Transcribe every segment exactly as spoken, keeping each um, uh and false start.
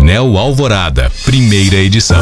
Painel Alvorada, primeira edição.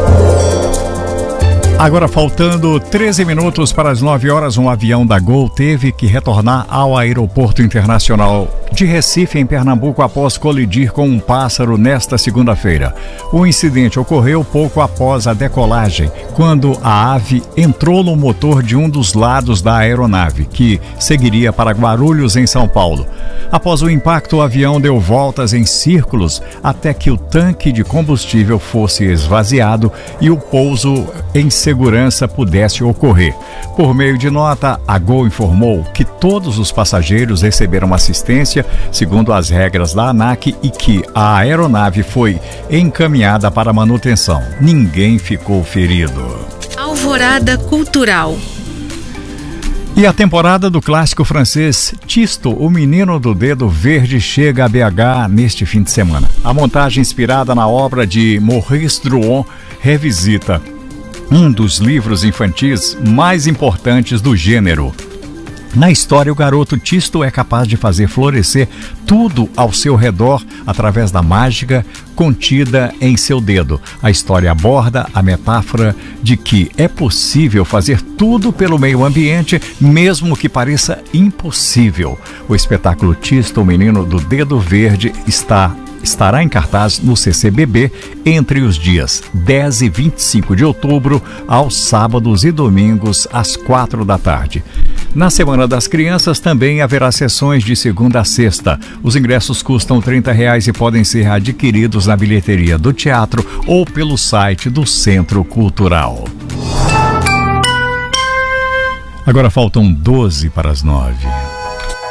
Agora, faltando treze minutos para as nove horas, um avião da Gol teve que retornar ao Aeroporto Internacional de Recife, em Pernambuco, após colidir com um pássaro nesta segunda-feira. O incidente ocorreu pouco após a decolagem, quando a ave entrou no motor de um dos lados da aeronave, que seguiria para Guarulhos, em São Paulo. Após o impacto, o avião deu voltas em círculos até que o tanque de combustível fosse esvaziado e o pouso em segurança pudesse ocorrer. Por meio de nota, a Gol informou que todos os passageiros receberam assistência segundo as regras da ANAC e que a aeronave foi encaminhada para manutenção. Ninguém ficou ferido. Alvorada Cultural. E a temporada do clássico francês Tisto, o Menino do Dedo Verde, chega a B H neste fim de semana. A montagem, inspirada na obra de Maurice Druon, revisita um dos livros infantis mais importantes do gênero. Na história, o garoto Tisto é capaz de fazer florescer tudo ao seu redor através da mágica contida em seu dedo. A história aborda a metáfora de que é possível fazer tudo pelo meio ambiente, mesmo que pareça impossível. O espetáculo Tisto, o Menino do Dedo Verde, está estará em cartaz no C C B B entre os dias dez e vinte e cinco de outubro, aos sábados e domingos, às quatro da tarde. Na Semana das Crianças também haverá sessões de segunda a sexta. Os ingressos custam trinta reais e podem ser adquiridos na bilheteria do teatro ou pelo site do Centro Cultural. Agora faltam doze para as nove.